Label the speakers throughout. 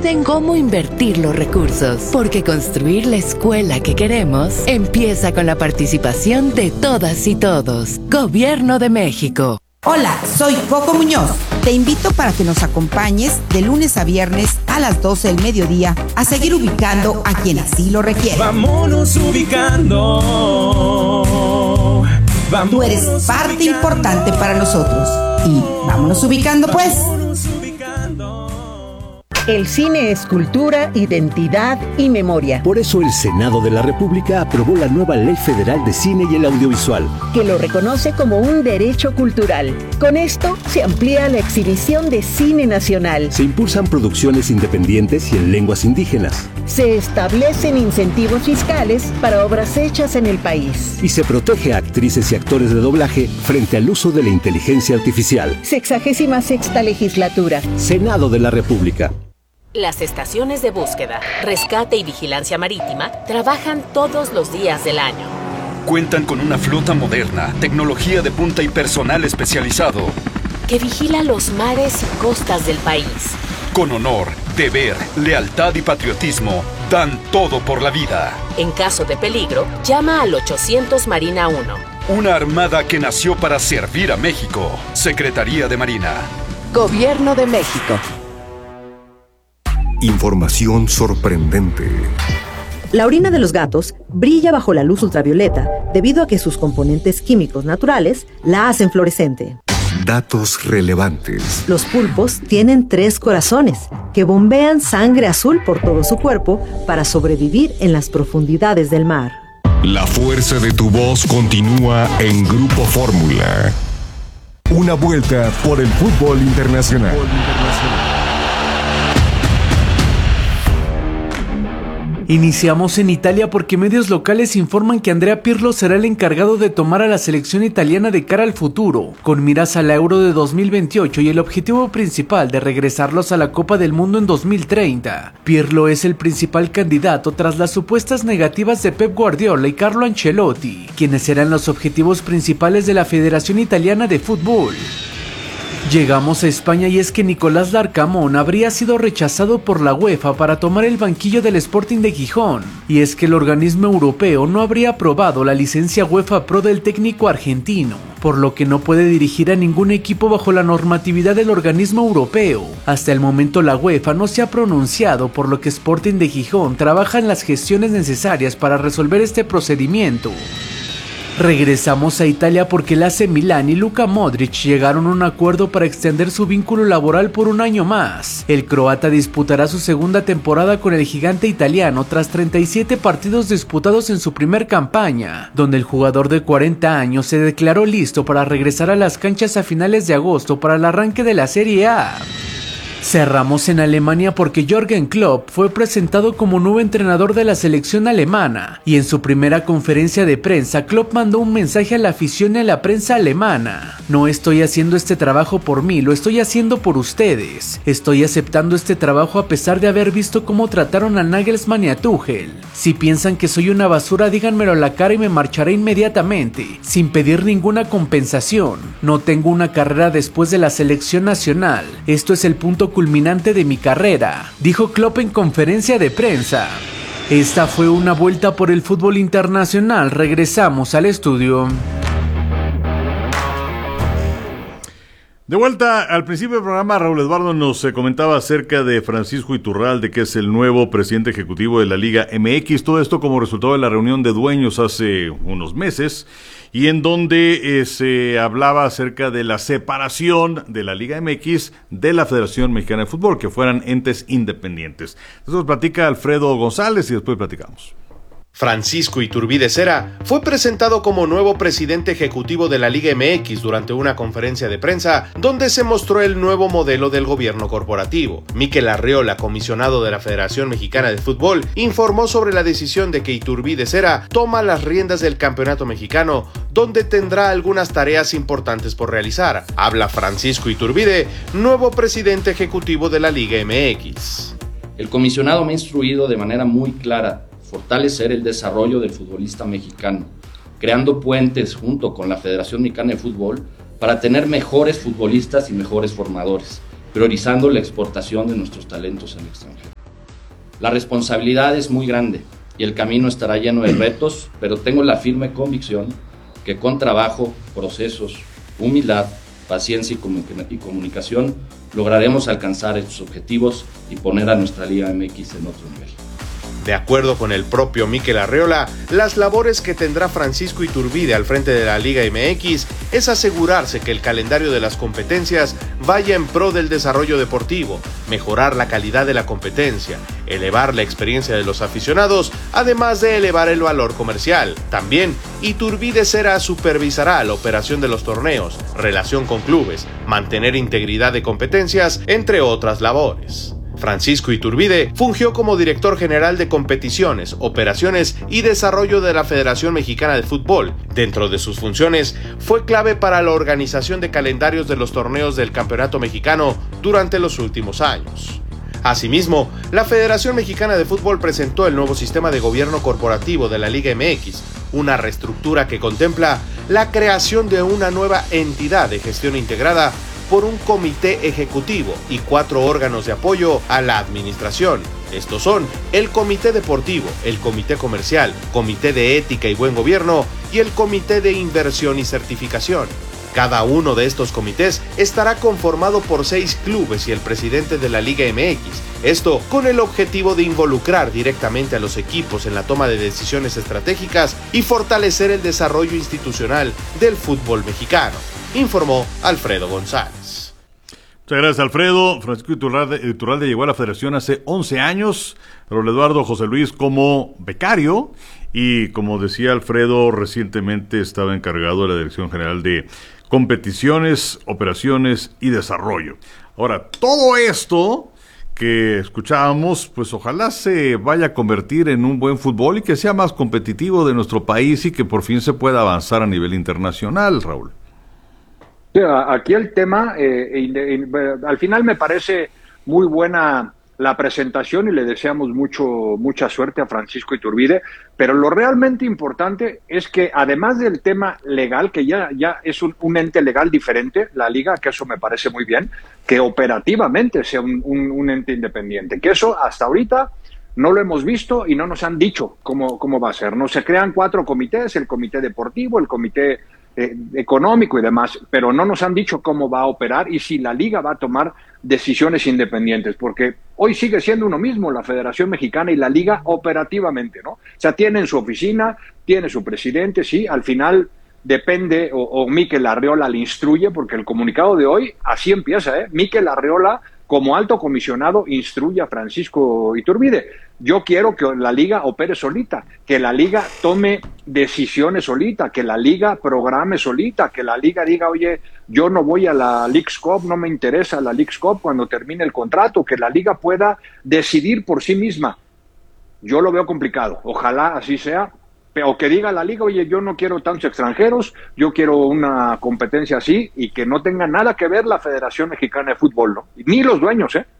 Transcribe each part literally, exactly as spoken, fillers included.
Speaker 1: deciden cómo invertir los recursos, porque construir la escuela que queremos empieza con la participación de todas y todos. Gobierno de México.
Speaker 2: Hola, soy Coco Muñoz. Te invito para que nos acompañes de lunes a viernes a las doce del mediodía a seguir ubicando a quien así lo requiere.
Speaker 3: Vámonos ubicando. Vámonos
Speaker 2: Tú eres parte ubicando. Importante para nosotros. Y vámonos ubicando pues.
Speaker 3: Vámonos ubicando.
Speaker 4: El cine es cultura, identidad y memoria.
Speaker 5: Por eso el Senado de la República aprobó la nueva Ley Federal de Cine y el Audiovisual,
Speaker 4: que lo reconoce como un derecho cultural. Con esto se amplía la exhibición de cine nacional.
Speaker 5: Se impulsan producciones independientes y en lenguas indígenas.
Speaker 4: Se establecen incentivos fiscales para obras hechas en el país.
Speaker 5: Y se protege a actrices y actores de doblaje frente al uso de la inteligencia artificial.
Speaker 4: Sexagésima sexta legislatura.
Speaker 5: Senado de la República.
Speaker 6: Las estaciones de búsqueda, rescate y vigilancia marítima trabajan todos los días del año.
Speaker 7: Cuentan con una flota moderna, tecnología de punta y personal especializado
Speaker 6: que vigila los mares y costas del país.
Speaker 7: Con honor, deber, lealtad y patriotismo, dan todo por la vida.
Speaker 6: En caso de peligro, llama al ochocientos Marina uno.
Speaker 7: Una armada que nació para servir a México. Secretaría de Marina.
Speaker 1: Gobierno de México.
Speaker 8: Información sorprendente.
Speaker 9: La orina de los gatos brilla bajo la luz ultravioleta debido a que sus componentes químicos naturales la hacen fluorescente.
Speaker 8: Datos relevantes.
Speaker 9: Los pulpos tienen tres corazones que bombean sangre azul por todo su cuerpo para sobrevivir en las profundidades del mar.
Speaker 8: La fuerza de tu voz continúa en Grupo Fórmula. Una vuelta por el fútbol internacional.
Speaker 10: Iniciamos en Italia porque medios locales informan que Andrea Pirlo será el encargado de tomar a la selección italiana de cara al futuro, con miras a la Euro de dos mil veintiocho y el objetivo principal de regresarlos a la Copa del Mundo en dos mil treinta. Pirlo es el principal candidato tras las supuestas negativas de Pep Guardiola y Carlo Ancelotti, quienes serán los objetivos principales de la Federación Italiana de Fútbol. Llegamos a España y es que Nicolás Larcamón habría sido rechazado por la UEFA para tomar el banquillo del Sporting de Gijón, y es que el organismo europeo no habría aprobado la licencia UEFA Pro del técnico argentino, por lo que no puede dirigir a ningún equipo bajo la normatividad del organismo europeo. Hasta el momento la UEFA no se ha pronunciado, por lo que Sporting de Gijón trabaja en las gestiones necesarias para resolver este procedimiento. Regresamos a Italia porque el A C Milán y Luka Modric llegaron a un acuerdo para extender su vínculo laboral por un año más. El croata disputará su segunda temporada con el gigante italiano tras treinta y siete partidos disputados en su primer campaña, donde el jugador de cuarenta años se declaró listo para regresar a las canchas a finales de agosto para el arranque de la Serie A. Cerramos en Alemania porque Jürgen Klopp fue presentado como nuevo entrenador de la selección alemana, y en su primera conferencia de prensa Klopp mandó un mensaje a la afición y a la prensa alemana: no estoy haciendo este trabajo por mí, lo estoy haciendo por ustedes. Estoy aceptando este trabajo a pesar de haber visto cómo trataron a Nagelsmann y a Tuchel. Si piensan que soy una basura, díganmelo a la cara y me marcharé inmediatamente, sin pedir ninguna compensación. No tengo una carrera después de la selección nacional. Esto es el punto culminante de mi carrera, dijo Klopp en conferencia de prensa. Esta fue una vuelta por el fútbol internacional. Regresamos al estudio.
Speaker 11: De vuelta al principio del programa, Raúl Eduardo nos eh, comentaba acerca de Francisco Iturralde, que es el nuevo presidente ejecutivo de la Liga M X. Todo esto como resultado de la reunión de dueños hace unos meses, y en donde eh, se hablaba acerca de la separación de la Liga M X de la Federación Mexicana de Fútbol, que fueran entes independientes. Entonces platica Alfredo González y después platicamos.
Speaker 12: Francisco Iturbide Cera fue presentado como nuevo presidente ejecutivo de la Liga M X durante una conferencia de prensa donde se mostró el nuevo modelo del gobierno corporativo. Mikel Arriola, comisionado de la Federación Mexicana de Fútbol, informó sobre la decisión de que Iturbide Cera toma las riendas del campeonato mexicano, donde tendrá algunas tareas importantes por realizar. Habla Francisco Iturbide, nuevo presidente ejecutivo de la Liga M X.
Speaker 13: El comisionado me ha instruido de manera muy clara fortalecer el desarrollo del futbolista mexicano, creando puentes junto con la Federación Mexicana de Fútbol para tener mejores futbolistas y mejores formadores, priorizando la exportación de nuestros talentos en el extranjero. La responsabilidad es muy grande y el camino estará lleno de retos, pero tengo la firme convicción que con trabajo, procesos, humildad, paciencia y, comun- y comunicación lograremos alcanzar estos objetivos y poner a nuestra Liga M X en otro nivel.
Speaker 12: De acuerdo con el propio Mikel Arriola, las labores que tendrá Francisco Iturbide al frente de la Liga M X es asegurarse que el calendario de las competencias vaya en pro del desarrollo deportivo, mejorar la calidad de la competencia, elevar la experiencia de los aficionados, además de elevar el valor comercial. También, Iturbide será supervisará la operación de los torneos, relación con clubes, mantener integridad de competencias, entre otras labores. Francisco Iturbide fungió como director general de competiciones, operaciones y desarrollo de la Federación Mexicana de Fútbol. Dentro de sus funciones, fue clave para la organización de calendarios de los torneos del Campeonato Mexicano durante los últimos años. Asimismo, la Federación Mexicana de Fútbol presentó el nuevo sistema de gobierno corporativo de la Liga M X, una reestructura que contempla la creación de una nueva entidad de gestión integrada por un comité ejecutivo y cuatro órganos de apoyo a la administración. Estos son el Comité Deportivo, el Comité Comercial, Comité de Ética y Buen Gobierno y el Comité de Inversión y Certificación. Cada uno de estos comités estará conformado por seis clubes y el presidente de la Liga M X. Esto con el objetivo de involucrar directamente a los equipos en la toma de decisiones estratégicas y fortalecer el desarrollo institucional del fútbol mexicano, informó Alfredo González.
Speaker 11: Muchas gracias, Alfredo. Francisco Iturralde, Iturralde llegó a la federación hace once años, Raúl Eduardo José Luis como becario y, como decía Alfredo, recientemente estaba encargado de la Dirección General de Competiciones, Operaciones y Desarrollo. Ahora, todo esto que escuchábamos, pues ojalá se vaya a convertir en un buen fútbol y que sea más competitivo de nuestro país y que por fin se pueda avanzar a nivel internacional, Raúl.
Speaker 14: Aquí el tema, eh, eh, al final me parece muy buena la presentación y le deseamos mucho mucha suerte a Francisco Iturbide, pero lo realmente importante es que además del tema legal, que ya, ya es un, un ente legal diferente, la Liga, que eso me parece muy bien, que operativamente sea un, un, un ente independiente, que eso hasta ahorita no lo hemos visto y no nos han dicho cómo, cómo va a ser. No se crean cuatro comités, el comité deportivo, el comité Eh, económico y demás, pero no nos han dicho cómo va a operar y si la Liga va a tomar decisiones independientes, porque hoy sigue siendo uno mismo la Federación Mexicana y la Liga operativamente, ¿no? O sea, tienen su oficina, tiene su presidente, sí, al final depende, o, o Mikel Arriola le instruye, porque el comunicado de hoy así empieza, ¿eh? Mikel Arriola, como alto comisionado, instruye a Francisco Iturbide. Yo quiero que la Liga opere solita, que la Liga tome decisiones solita, que la Liga programe solita, que la Liga diga, oye, yo no voy a la Leagues Cup, no me interesa la Leagues Cup cuando termine el contrato, que la Liga pueda decidir por sí misma. Yo lo veo complicado, ojalá así sea, o que diga la Liga, oye, yo no quiero tantos extranjeros, yo quiero una competencia así y que no tenga nada que ver la Federación Mexicana de Fútbol, ¿no? Ni los dueños, ¿eh?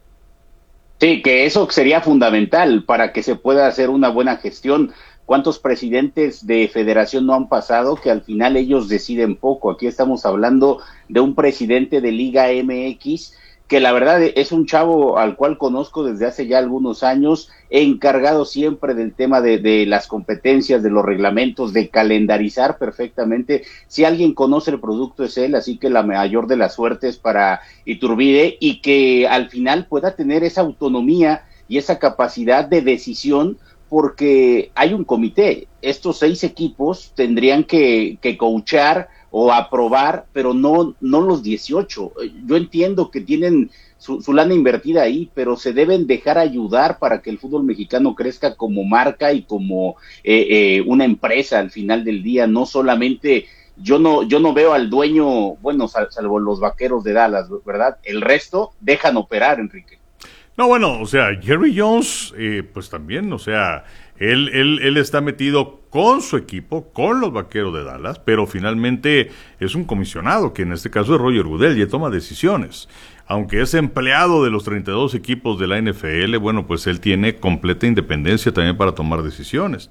Speaker 15: Sí, que eso sería fundamental para que se pueda hacer una buena gestión. ¿Cuántos presidentes de federación no han pasado que al final ellos deciden poco? Aquí estamos hablando de un presidente de Liga M X que la verdad es un chavo al cual conozco desde hace ya algunos años, encargado siempre del tema de, de las competencias, de los reglamentos, de calendarizar perfectamente. Si alguien conoce el producto es él, así que la mayor de las suertes para Iturbide y que al final pueda tener esa autonomía y esa capacidad de decisión, porque hay un comité. Estos seis equipos tendrían que, que coachar o aprobar, pero no, no los dieciocho. Yo entiendo que tienen su, su lana invertida ahí, pero se deben dejar ayudar para que el fútbol mexicano crezca como marca y como eh, eh, una empresa al final del día, no solamente... Yo no, yo no veo al dueño, bueno, sal, salvo los Vaqueros de Dallas, ¿verdad? El resto dejan operar, Enrique.
Speaker 11: No, bueno, o sea, Jerry Jones, eh, pues también, o sea, él, él, él está metido con su equipo, con los Vaqueros de Dallas, pero finalmente es un comisionado, que en este caso es Roger Goodell, y toma decisiones. Aunque es empleado de los treinta y dos equipos de la N F L, bueno, pues él tiene completa independencia también para tomar decisiones.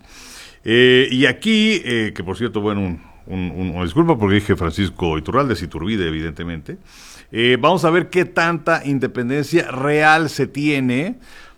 Speaker 11: Eh, y aquí, eh, que por cierto, bueno, un, un, un, una disculpa porque dije Francisco Iturralde, Iturbide, evidentemente. Eh, vamos a ver qué tanta independencia real se tiene,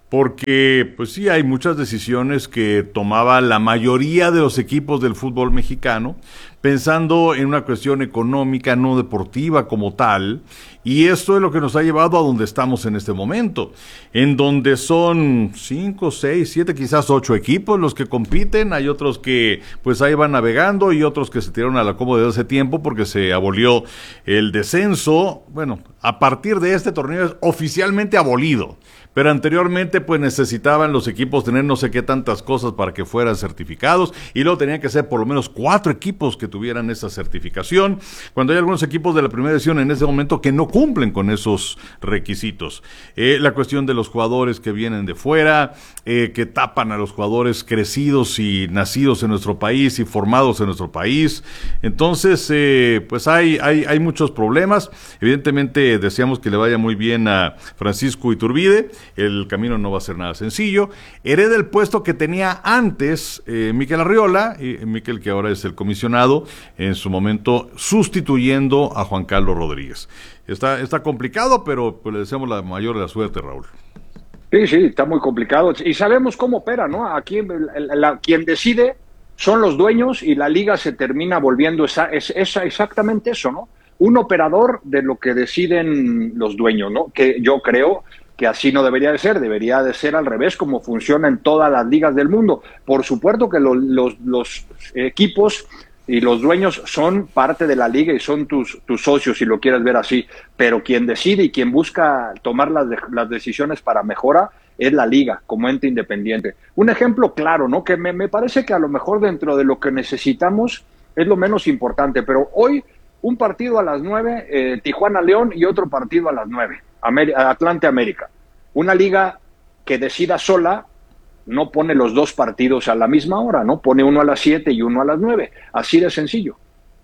Speaker 11: porque pues sí hay muchas decisiones que tomaba la mayoría de los equipos del fútbol mexicano, pensando en una cuestión económica, no deportiva como tal, y esto es lo que nos ha llevado a donde estamos en este momento, en donde son cinco, seis, siete, quizás ocho equipos los que compiten. Hay otros que pues ahí van navegando y otros que se tiraron a la cómoda hace tiempo porque se abolió el descenso. Bueno, a partir de este torneo es oficialmente abolido, pero anteriormente pues necesitaban los equipos tener no sé qué tantas cosas para que fueran certificados, y luego tenían que ser por lo menos cuatro equipos que tuvieran esa certificación, cuando hay algunos equipos de la primera división en ese momento que no cumplen con esos requisitos. Eh, la cuestión de los jugadores que vienen de fuera, eh, que tapan a los jugadores crecidos y nacidos en nuestro país y formados en nuestro país. Entonces, eh, pues hay, hay, hay muchos problemas. Evidentemente deseamos que le vaya muy bien a Francisco Iturbide. El camino no va a ser nada sencillo. Hereda el puesto que tenía antes eh, Miquel Arriola, y Miquel, que ahora es el comisionado, en su momento sustituyendo a Juan Carlos Rodríguez. Está, está complicado, pero pues le deseamos la mayor de la suerte, Raúl.
Speaker 14: Sí, sí, está muy complicado. Y sabemos cómo opera, ¿no? Aquí la, la, quien decide son los dueños, y la liga se termina volviendo esa, es, esa, exactamente eso, ¿no? Un operador de lo que deciden los dueños, ¿no? Que yo creo que así no debería de ser, debería de ser al revés, como funciona en todas las ligas del mundo. Por supuesto que los, los, los equipos y los dueños son parte de la liga y son tus, tus socios, si lo quieres ver así, pero quien decide y quien busca tomar las, de, las decisiones para mejora es la liga, como ente independiente. Un ejemplo claro, ¿no? Que me, me parece que a lo mejor dentro de lo que necesitamos es lo menos importante, pero hoy un partido a las nueve, eh, Tijuana-León, y otro partido a las nueve, Atlante-América. Una liga que decida sola no pone los dos partidos a la misma hora, ¿no? Pone uno a las siete y uno a las nueve. Así de sencillo.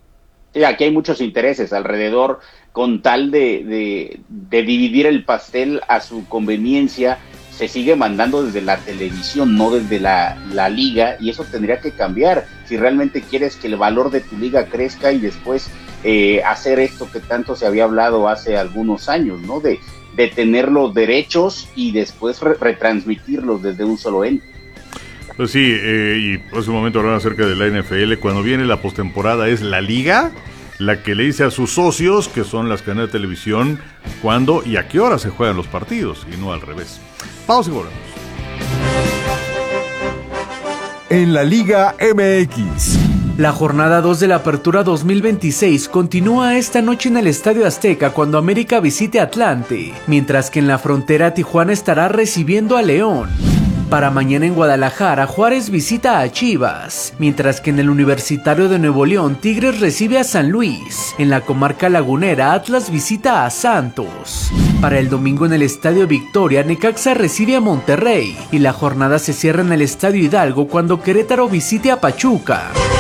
Speaker 15: Sí, aquí hay muchos intereses alrededor, con tal de, de, de dividir el pastel a su conveniencia. Se sigue mandando desde la televisión, no desde la, la liga, y eso tendría que cambiar si realmente quieres que el valor de tu liga crezca, y después eh, hacer esto que tanto se había hablado hace algunos años, ¿no? De, de tener los derechos y después re- retransmitirlos desde un solo ente.
Speaker 11: Pues sí, eh, y por un momento hablar acerca de la N F L. Cuando viene la postemporada es la liga la que le dice a sus socios, que son las cadenas de televisión, cuándo y a qué hora se juegan los partidos, y no al revés. Pausa y volvemos.
Speaker 8: En la Liga M X.
Speaker 10: La jornada dos de la Apertura dos mil veintiséis continúa esta noche en el Estadio Azteca cuando América visite Atlante, mientras que en la frontera Tijuana estará recibiendo a León. Para mañana en Guadalajara, Juárez visita a Chivas, mientras que en el Universitario de Nuevo León, Tigres recibe a San Luis. En la comarca lagunera, Atlas visita a Santos. Para el domingo en el Estadio Victoria, Necaxa recibe a Monterrey, y la jornada se cierra en el Estadio Hidalgo cuando Querétaro visite a Pachuca.